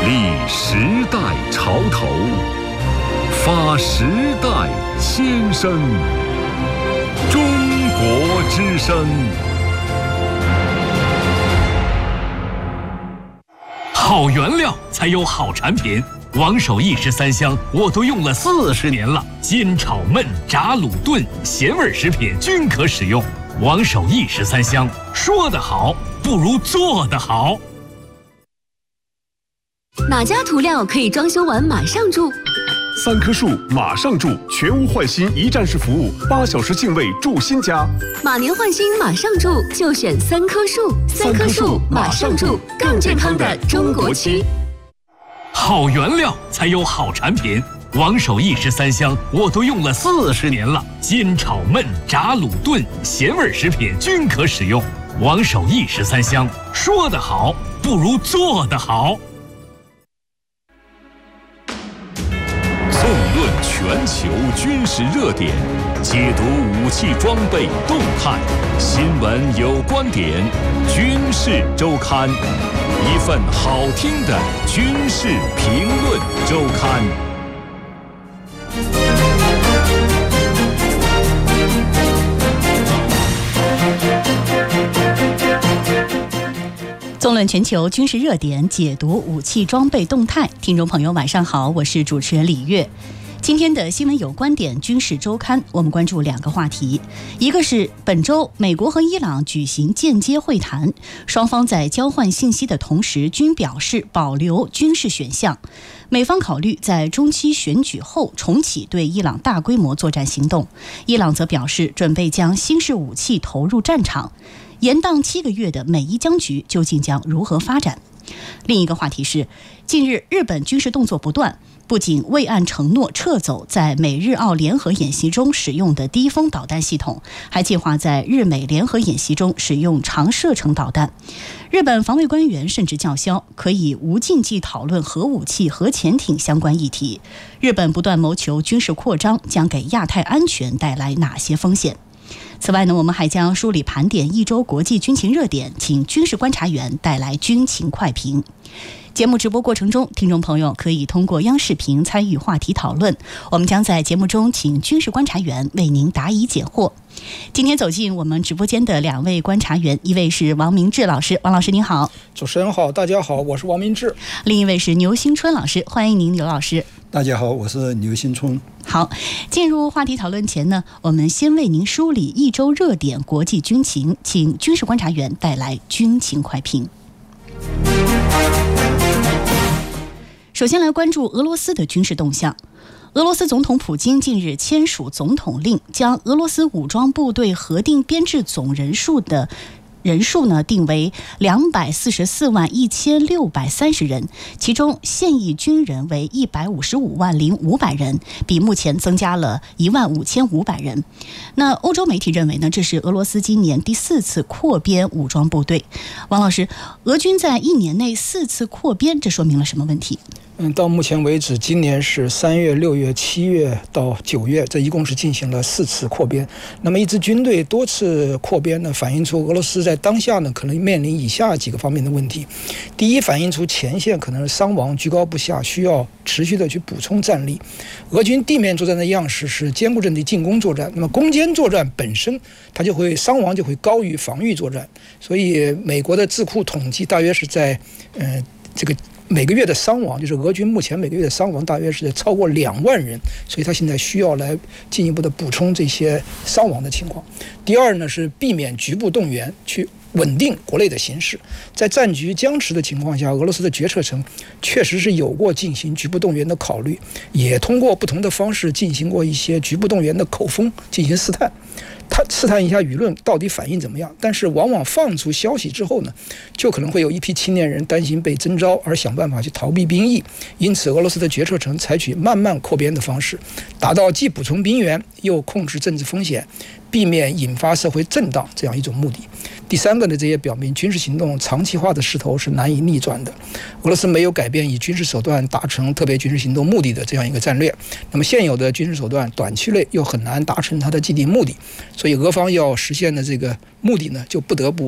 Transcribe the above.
立时代潮头，发时代先声。中国之声。好原料才有好产品。王守义13香我都用了40年了，煎炒焖炸卤炖咸味食品均可使用。王守义13香，说得好不如做得好。 哪家涂料可以装修完马上住 ？3棵树马上住，全屋换新一站式服务，8小时净位住新家。 马年换新马上住，就选3棵树。3棵树马上住，更健康的中国区。 好原料才有好产品。王守义13香我都用了40年了，煎炒焖炸卤炖咸味食品均可使用。王守义13香，说得好不如做得好。纵论全球军事热点，解读武器装备动态，新闻有观点，军事周刊，一份好听的军事评论周刊。 纵论全球军事热点，解读武器装备动态。听众朋友晚上好，我是主持人李月。今天的新闻有观点军事周刊，我们关注2个话题。一个是本周美国和伊朗举行间接会谈，双方在交换信息的同时均表示保留军事选项。美方考虑在中期选举后重启对伊朗大规模作战行动，伊朗则表示准备将新式武器投入战场。延宕7个月的美伊僵局究竟将如何发展？另一个话题是，近日日本军事动作不断，不仅未按承诺撤走在美日澳联合演习中使用的低风导弹系统，还计划在日美联合演习中使用长射程导弹。日本防卫官员甚至叫嚣可以无禁忌讨论核武器、核潜艇相关议题。日本不断谋求军事扩张，将给亚太安全带来哪些风险？此外呢，我们还将梳理盘点一周国际军情热点，请军事观察员带来军情快评。节目直播过程中，听众朋友可以通过央视频参与话题讨论，我们将在节目中请军事观察员为您答疑解惑。今天走进我们直播间的2位观察员，一位是王明志老师，王老师您好。 主持人好，大家好，我是王明志。 另一位是牛新春老师，欢迎您，牛老师。 大家好，我是牛新春。 好，进入话题讨论前呢，我们先为您梳理一周热点国际军情，请军事观察员带来军情快评。首先来关注俄罗斯的军事动向。俄罗斯总统普京近日签署总统令，将俄罗斯武装部队核定编制总人数呢定为244万1630人，其中现役军人为155万0500人，比目前增加了1万5500人。那欧洲媒体认为呢，这是俄罗斯今年第4次扩编武装部队。王老师，俄军在1年内4次扩编，这说明了什么问题？ 到目前为止，今年是3月、6月、7月到9月，这一共是进行了4次扩编。那么一支军队多次扩编呢，反映出俄罗斯在当下呢可能面临以下几个方面的问题。第一，反映出前线可能伤亡居高不下，需要持续的去补充战力。俄军地面作战的样式是坚固阵地进攻作战，那么攻坚作战本身它就会伤亡就会高于防御作战，所以美国的智库统计大约是在这个每个月的伤亡，就是俄军目前每个月的伤亡大约是超过2万人，所以他现在需要来进一步的补充这些伤亡的情况。第二呢，是避免局部动员，去稳定国内的形势。在战局僵持的情况下，俄罗斯的决策层确实是有过进行局部动员的考虑，也通过不同的方式进行过一些局部动员的口风进行试探。他试探一下舆论到底反应怎么样，但是往往放出消息之后呢，就可能会有一批青年人担心被征召而想办法去逃避兵役，因此俄罗斯的决策层采取慢慢扩编的方式，达到既补充兵员又控制政治风险，避免引发社会震荡这样一种目的。第三个呢，这也表明军事行动长期化的势头是难以逆转的。俄罗斯没有改变以军事手段达成特别军事行动目的的这样一个战略，那么现有的军事手段短期内又很难达成它的既定目的，所以俄方要实现的这个目的呢，就不得不